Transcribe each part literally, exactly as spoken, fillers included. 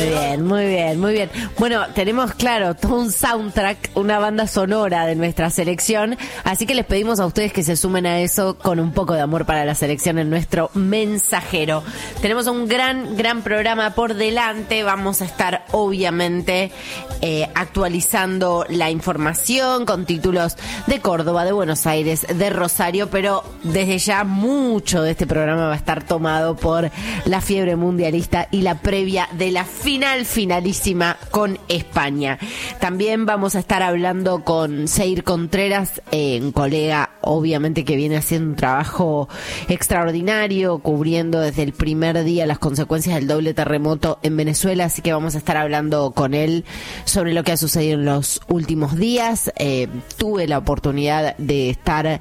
Muy bien, muy bien, muy bien. Bueno, tenemos, claro, todo un soundtrack, una banda sonora de nuestra selección, así que les pedimos a ustedes que se sumen a eso con un poco de amor para la selección en nuestro mensajero. Tenemos un gran, gran programa por delante. Vamos a estar, obviamente, eh, actualizando la información con títulos de Córdoba, de Buenos Aires, de Rosario, pero desde ya mucho de este programa va a estar tomado por la fiebre mundialista y la previa de la final finalísima con España. También vamos a estar hablando con Seir Contreras, eh, un colega obviamente que viene haciendo un trabajo extraordinario, cubriendo desde el primer día las consecuencias del doble terremoto en Venezuela, así que vamos a estar hablando con él sobre lo que ha sucedido en los últimos días. Eh, tuve la oportunidad de estar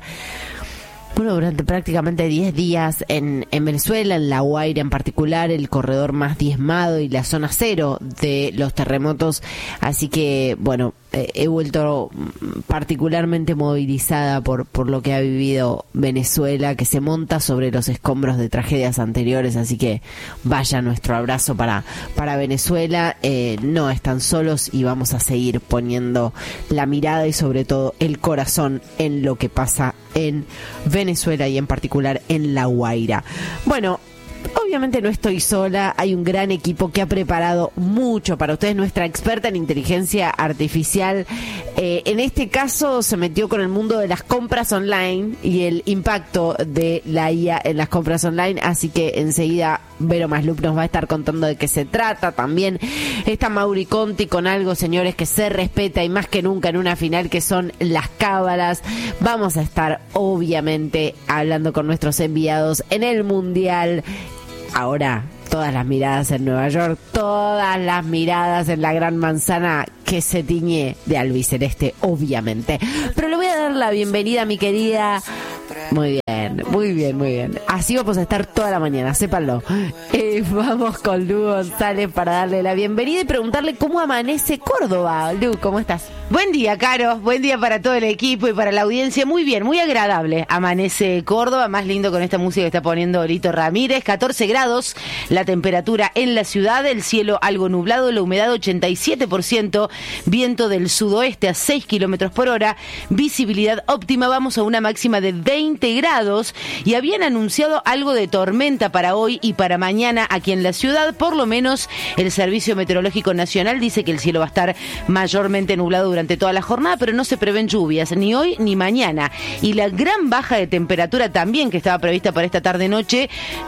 Bueno, durante prácticamente diez días en, en Venezuela, en La Guaira en particular, el corredor más diezmado y la zona cero de los terremotos. Así que, bueno, eh, he vuelto particularmente movilizada por, por lo que ha vivido Venezuela, que se monta sobre los escombros de tragedias anteriores. Así que vaya nuestro abrazo para, para Venezuela. Eh, no están solos y vamos a seguir poniendo la mirada y sobre todo el corazón en lo que pasa en Venezuela y en particular en La Guaira. Bueno, obviamente no estoy sola, hay un gran equipo que ha preparado mucho para ustedes. Nuestra experta en inteligencia artificial, eh, en este caso se metió con el mundo de las compras online y el impacto de la I A en las compras online, así que enseguida Vero Maslup nos va a estar contando de qué se trata. También está Mauri Conti con algo, señores, que se respeta y más que nunca en una final, que son las cábalas. Vamos a estar obviamente hablando con nuestros enviados en el Mundial. Ahora, todas las miradas en Nueva York, todas las miradas en la Gran Manzana, que se tiñe de albiceleste, obviamente. Pero le voy a dar la bienvenida a mi querida... Muy bien, muy bien, muy bien. Así vamos a estar toda la mañana, sépanlo. Eh, vamos con Lu González para darle la bienvenida y preguntarle cómo amanece Córdoba. Lu, ¿cómo estás? Buen día, Caro. Buen día para todo el equipo y para la audiencia. Muy bien, muy agradable. Amanece Córdoba, más lindo con esta música que está poniendo Lito Ramírez. catorce grados la temperatura en la ciudad, el cielo algo nublado, la humedad ochenta y siete por ciento, viento del sudoeste a seis kilómetros por hora, visibilidad óptima. Vamos a una máxima de veinte grados y habían anunciado algo de tormenta para hoy y para mañana aquí en la ciudad. Por lo menos el Servicio Meteorológico Nacional dice que el cielo va a estar mayormente nublado durante toda la jornada, pero no se prevén lluvias ni hoy ni mañana. Y la gran baja de temperatura también que estaba prevista para esta tarde-noche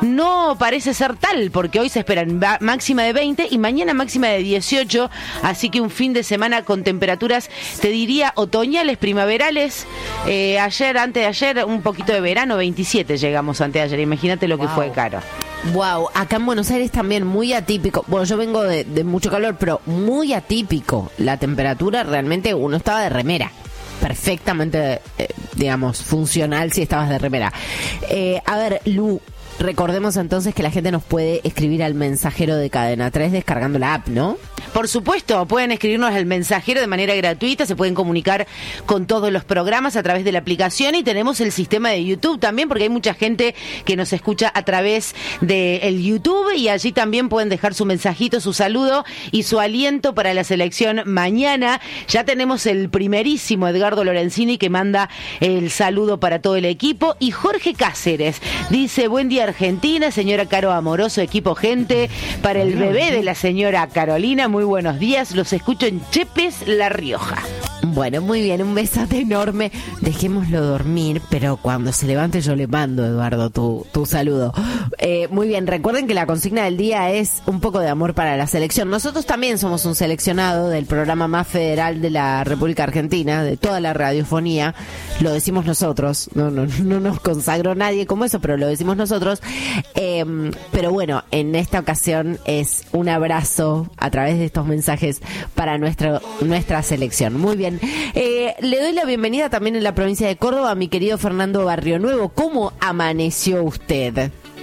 no parece ser tal, porque hoy se esperan máxima de veinte y mañana máxima de dieciocho, así que un fin de semana con temperaturas, te diría, otoñales, primaverales. Eh, ayer, antes de ayer, un poquito de verano, veintisiete llegamos antes de ayer, imagínate lo que wow. fue, Caro. Wow, acá en Buenos Aires también muy atípico. Bueno, yo vengo de, de mucho calor, pero muy atípico. La temperatura, realmente uno estaba de remera. Perfectamente, eh, digamos, funcional si estabas de remera. Eh, a ver, Lu, recordemos entonces que la gente nos puede escribir al mensajero de Cadena tres descargando la app, ¿no? Por supuesto, pueden escribirnos al mensajero de manera gratuita, se pueden comunicar con todos los programas a través de la aplicación y tenemos el sistema de YouTube también, porque hay mucha gente que nos escucha a través del YouTube y allí también pueden dejar su mensajito, su saludo y su aliento para la selección mañana. Ya tenemos el primerísimo Edgardo Lorenzini que manda el saludo para todo el equipo y Jorge Cáceres dice: buen día Argentina, señora Caro Amoroso, equipo gente, para el bebé de la señora Carolina, muy buenos días, los escucho en Chepes, La Rioja. Bueno, muy bien, un besote enorme. Dejémoslo dormir, pero cuando se levante yo le mando, Eduardo, tu, tu saludo. Eh, muy bien, recuerden que la consigna del día es un poco de amor para la selección. Nosotros también somos un seleccionado del programa más federal de la República Argentina, de toda la radiofonía. Lo decimos nosotros, no, no, no nos consagró nadie como eso, pero lo decimos nosotros. Eh, pero bueno, en esta ocasión es un abrazo a través de estos mensajes para nuestra, nuestra selección. Muy bien. Eh, le doy la bienvenida también en la provincia de Córdoba a mi querido Fernando Barrionuevo. ¿Cómo amaneció usted?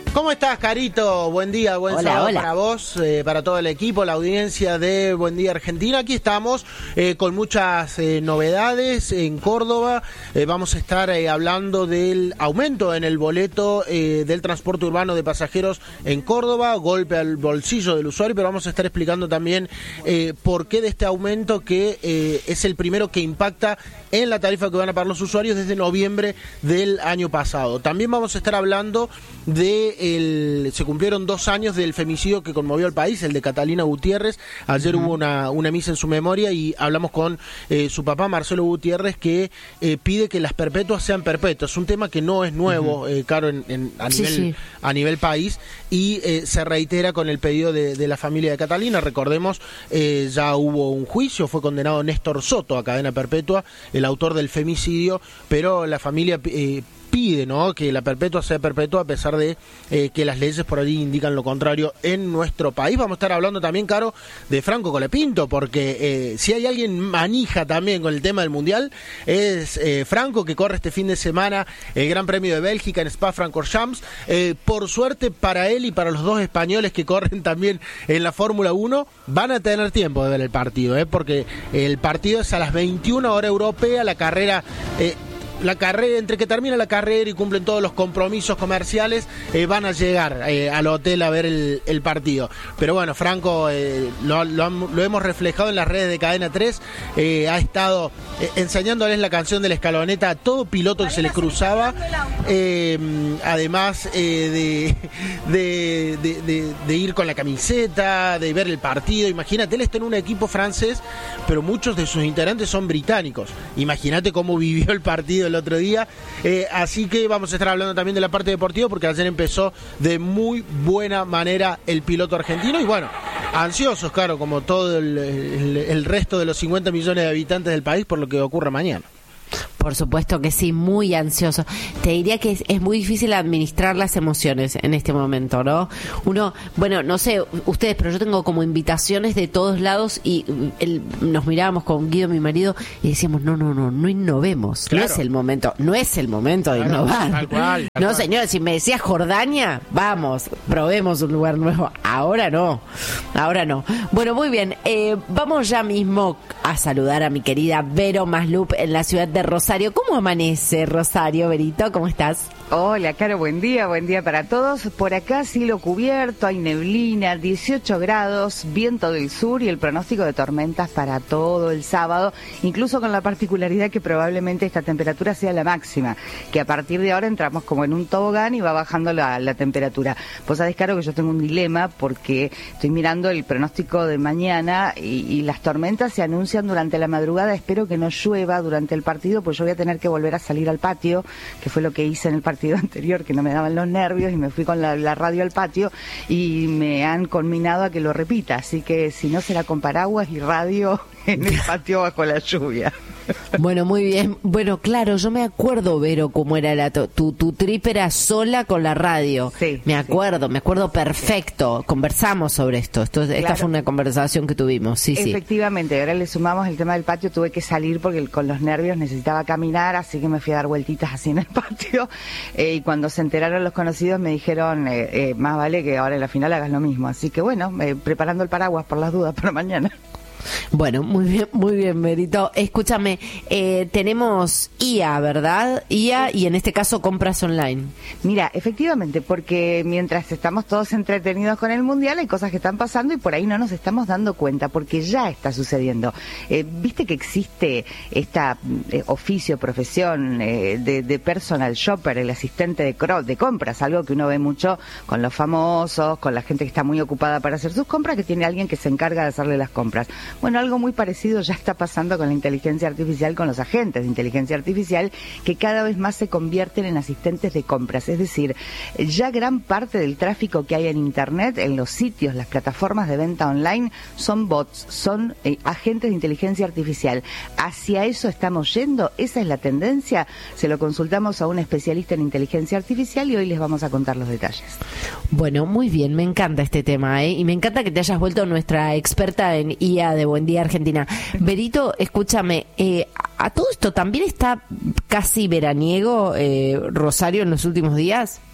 ¿Cómo estás, Carito? Buen día, buen hola, sábado hola. para vos, eh, para todo el equipo, la audiencia de Buen Día Argentina. Aquí estamos eh, con muchas eh, novedades en Córdoba. Eh, vamos a estar eh, hablando del aumento en el boleto eh, del transporte urbano de pasajeros en Córdoba, golpe al bolsillo del usuario, pero vamos a estar explicando también eh, por qué de este aumento que eh, es el primero que impacta en la tarifa que van a pagar los usuarios desde noviembre del año pasado. También vamos a estar hablando de el, se cumplieron dos años del femicidio que conmovió al país, el de Catalina Gutiérrez. Ayer uh-huh. hubo una, una misa en su memoria y hablamos con eh, su papá, Marcelo Gutiérrez, que eh, pide que las perpetuas sean perpetuas. Es un tema que no es nuevo, uh-huh. eh, Caro, en, en, a, nivel, sí, sí. a nivel país, y eh, se reitera con el pedido de, de la familia de Catalina. Recordemos, eh, ya hubo un juicio, fue condenado Néstor Soto a cadena perpetua, el autor del femicidio, pero la familia eh, pide, ¿no?, que la perpetua sea perpetua a pesar de eh, que las leyes por allí indican lo contrario en nuestro país. Vamos a estar hablando también, Caro, de Franco Colapinto, porque eh, si hay alguien manija también con el tema del Mundial, es eh, Franco, que corre este fin de semana el Gran Premio de Bélgica en Spa-Francorchamps. Eh, por suerte para él y para los dos españoles que corren también en la Fórmula uno, van a tener tiempo de ver el partido, ¿eh? porque el partido es a las veintiuna hora europea, la carrera... Eh, La carrera, entre que termina la carrera y cumplen todos los compromisos comerciales, eh, van a llegar eh, al hotel a ver el, el partido. Pero bueno, Franco, eh, lo, lo, lo hemos reflejado en las redes de Cadena tres, eh, ha estado eh, enseñándoles la canción de la escaloneta a todo piloto que se le cruzaba, eh, además eh, de, de, de, de, de ir con la camiseta, de ver el partido. Imagínate, él está en un equipo francés, pero muchos de sus integrantes son británicos. Imagínate cómo vivió el partido el otro día, eh, así que vamos a estar hablando también de la parte deportiva, porque ayer empezó de muy buena manera el piloto argentino y bueno, ansiosos, claro, como todo el, el, el resto de los cincuenta millones de habitantes del país por lo que ocurra mañana. Por supuesto que sí, muy ansioso. Te diría que es, es muy difícil administrar las emociones en este momento, ¿no? Uno, bueno, no sé ustedes, pero yo tengo como invitaciones de todos lados y el, nos mirábamos con Guido, mi marido, y decíamos, no, no, no, no innovemos. Claro. No es el momento, no es el momento de claro, innovar. Tal cual, tal no, cual. Señor, si me decías Jordania, vamos, probemos un lugar nuevo. Ahora no, ahora no. Bueno, muy bien, eh, vamos ya mismo a saludar a mi querida Vero Maslup en la ciudad de Rosario. ¿Cómo amanece, Rosario, Verito? ¿Cómo estás? Hola, Caro, buen día, buen día para todos. Por acá cielo cubierto, hay neblina, dieciocho grados, viento del sur y el pronóstico de tormentas para todo el sábado, incluso con la particularidad que probablemente esta temperatura sea la máxima, que a partir de ahora entramos como en un tobogán y va bajando la, la temperatura. Vos sabés, Caro, que yo tengo un dilema porque estoy mirando el pronóstico de mañana y, y las tormentas se anuncian durante la madrugada. Espero que no llueva durante el partido, pues yo voy a tener que volver a salir al patio, que fue lo que hice en el partido anterior, que no me daban los nervios y me fui con la, la radio al patio y me han conminado a que lo repita, así que si no será con paraguas y radio en el patio bajo la lluvia. Bueno, muy bien. Bueno, claro, yo me acuerdo, Vero, cómo era la tu, tu trip era sola con la radio. Sí. Me acuerdo, sí. me acuerdo perfecto. Conversamos sobre esto. esto esta claro. fue una conversación que tuvimos. Sí, Efectivamente, sí. Ahora le sumamos el tema del patio. Tuve que salir porque con los nervios necesitaba caminar, así que me fui a dar vueltitas así en el patio. Eh, y cuando se enteraron los conocidos me dijeron, eh, eh, más vale que ahora en la final hagas lo mismo. Así que bueno, eh, preparando el paraguas por las dudas para mañana. Bueno, muy bien, muy bien, Merito. Escúchame, eh, tenemos I A, ¿verdad? I A y en este caso compras online. Mira, efectivamente, porque mientras estamos todos entretenidos con el Mundial hay cosas que están pasando y por ahí no nos estamos dando cuenta porque ya está sucediendo. Eh, Viste que existe esta eh, oficio, profesión eh, de, de personal shopper, el asistente de, de compras, algo que uno ve mucho con los famosos, con la gente que está muy ocupada para hacer sus compras, que tiene alguien que se encarga de hacerle las compras. Bueno, algo muy parecido ya está pasando con la inteligencia artificial, con los agentes de inteligencia artificial, que cada vez más se convierten en asistentes de compras. Es decir, ya gran parte del tráfico que hay en Internet, en los sitios, las plataformas de venta online, son bots, son eh, agentes de inteligencia artificial. ¿Hacia eso estamos yendo? ¿Esa es la tendencia? Se lo consultamos a un especialista en inteligencia artificial y hoy les vamos a contar los detalles. Bueno, muy bien, me encanta este tema, ¿eh? Y me encanta que te hayas vuelto nuestra experta en I A de Buen Día Argentina. Verito, escúchame, eh, a todo esto también está casi veraniego, eh, Rosario, en los últimos días.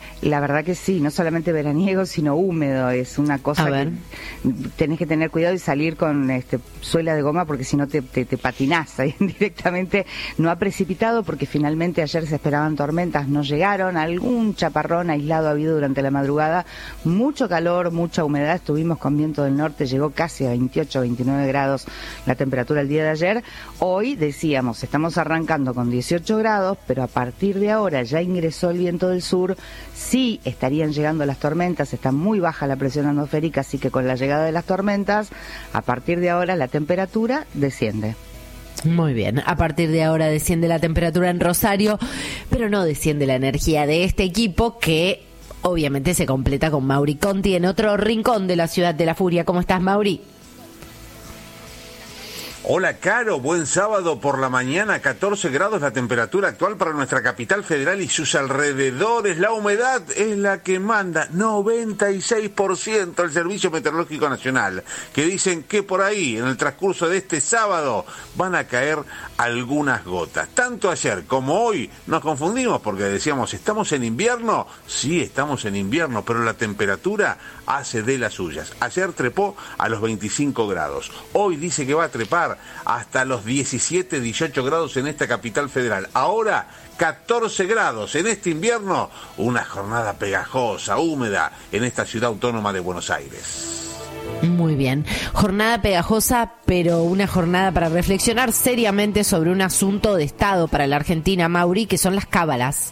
La verdad que sí, no solamente veraniego, sino húmedo. Es una cosa que tenés que tener cuidado y salir con este, suela de goma, porque si no te, te, te patinás ahí directamente. No ha precipitado porque finalmente ayer se esperaban tormentas, no llegaron. Algún chaparrón aislado ha habido durante la madrugada. Mucho calor, mucha humedad. Estuvimos con viento del norte, llegó casi a veintiocho, veintinueve grados la temperatura el día de ayer. Hoy decíamos, estamos arrancando con dieciocho grados, pero a partir de ahora ya ingresó el viento del sur. Sí estarían llegando las tormentas, está muy baja la presión atmosférica, así que con la llegada de las tormentas, a partir de ahora la temperatura desciende. Muy bien, a partir de ahora desciende la temperatura en Rosario, pero no desciende la energía de este equipo que obviamente se completa con Mauri Conti en otro rincón de la ciudad de la furia. ¿Cómo estás, Mauri? Hola, Caro, buen sábado por la mañana, catorce grados la temperatura actual para nuestra capital federal y sus alrededores. La humedad es la que manda, noventa y seis por ciento el Servicio Meteorológico Nacional, que dicen que por ahí, en el transcurso de este sábado, van a caer algunas gotas. Tanto ayer como hoy nos confundimos porque decíamos, ¿estamos en invierno? Sí, estamos en invierno, pero la temperatura hace de las suyas. Ayer trepó a los veinticinco grados, hoy dice que va a trepar hasta los diecisiete, dieciocho grados en esta capital federal. Ahora catorce grados en este invierno, una jornada pegajosa, húmeda en esta ciudad autónoma de Buenos Aires. Muy bien, jornada pegajosa, pero una jornada para reflexionar seriamente sobre un asunto de Estado para la Argentina, Mauri, que son las cábalas.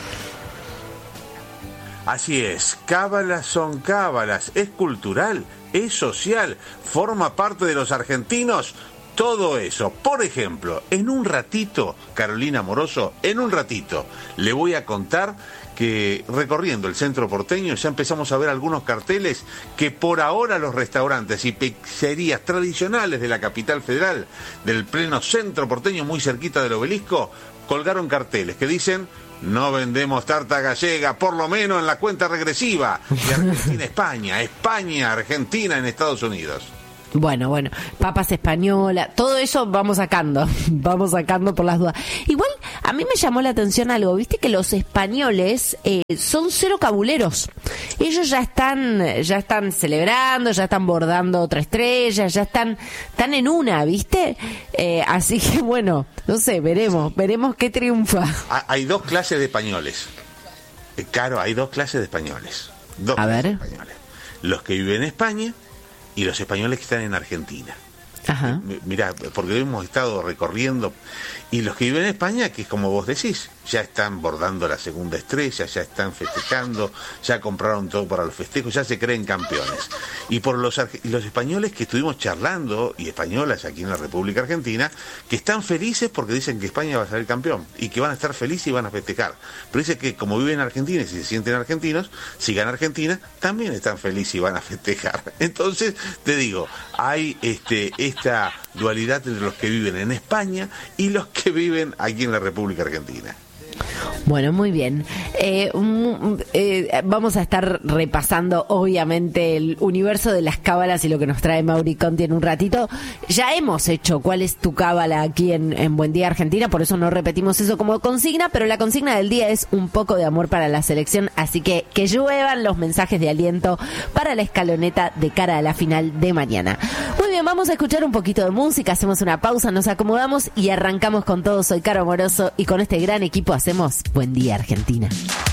Así es, cábalas son cábalas, es cultural, es social, forma parte de los argentinos. Todo eso. Por ejemplo, en un ratito, Carolina Moroso, en un ratito, le voy a contar que recorriendo el centro porteño ya empezamos a ver algunos carteles que por ahora los restaurantes y pizzerías tradicionales de la capital federal, del pleno centro porteño, muy cerquita del obelisco, colgaron carteles que dicen: no vendemos tarta gallega, por lo menos en la cuenta regresiva de Argentina-España, España-Argentina en Estados Unidos. Bueno, bueno, papas españolas, todo eso vamos sacando, vamos sacando por las dudas. Igual, a mí me llamó la atención algo, viste que los españoles eh, son cero cabuleros. Ellos ya están, ya están celebrando, ya están bordando otra estrella, ya están, están en una, ¿viste? Eh, así que bueno, no sé, veremos, veremos qué triunfa. Hay dos clases de españoles. Eh, Caro, hay dos clases de españoles. Dos a ver. De españoles. Los que viven en España y los españoles que están en Argentina. Ajá. Mirá, porque hemos estado recorriendo, y los que viven en España, que es como vos decís, ya están bordando la segunda estrella, ya están festejando, ya compraron todo para los festejos, ya se creen campeones. Y por los, los españoles que estuvimos charlando, y españolas aquí en la República Argentina, que están felices porque dicen que España va a salir campeón, y que van a estar felices y van a festejar. Pero dicen que como viven en Argentina y se sienten argentinos, si gana Argentina, también están felices y van a festejar. Entonces, te digo, hay este esta dualidad entre los que viven en España y los que viven aquí en la República Argentina. Bueno, muy bien. Eh, um, eh, vamos a estar repasando, obviamente, el universo de las cábalas y lo que nos trae Mauri Conti en un ratito. Ya hemos hecho cuál es tu cábala aquí en, en Buen Día Argentina, por eso no repetimos eso como consigna, pero la consigna del día es un poco de amor para la selección, así que que lluevan los mensajes de aliento para la escaloneta de cara a la final de mañana. Muy bien, vamos a escuchar un poquito de música, hacemos una pausa, nos acomodamos y arrancamos con todo. Soy Caro Moroso y con este gran equipo hacemos Buen Día Argentina.